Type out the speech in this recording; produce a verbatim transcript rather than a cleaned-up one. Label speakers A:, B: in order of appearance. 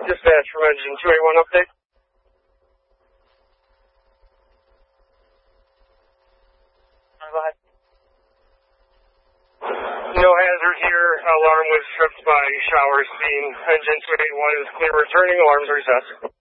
A: Dispatch from engine two eighty-one update. Go ahead. No hazard here. Alarm was tripped by shower scene. Engine two eighty-one is clear returning. Alarms are set.